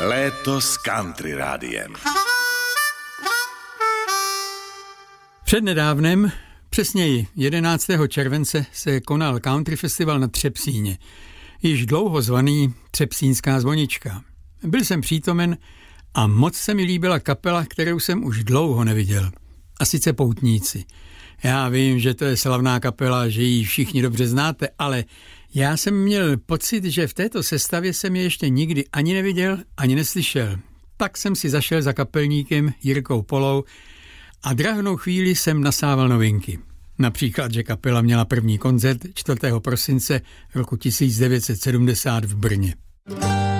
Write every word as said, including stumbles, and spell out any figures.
Léto s country rádiem. Přednedávnem, přesněji jedenáctého července, se konal country festival na Třepsíně, již dlouho zvaný Třepsínská zvonička. Byl jsem přítomen a moc se mi líbila kapela, kterou jsem už dlouho neviděl. A sice Poutníci. Já vím, že to je slavná kapela, že ji všichni dobře znáte, ale já jsem měl pocit, že v této sestavě jsem je ještě nikdy ani neviděl, ani neslyšel. Tak jsem si zašel za kapelníkem Jirkou Polou a drahnou chvíli jsem nasával novinky. Například, že kapela měla první koncert čtvrtého prosince roku tisíc devět set sedmdesát v Brně.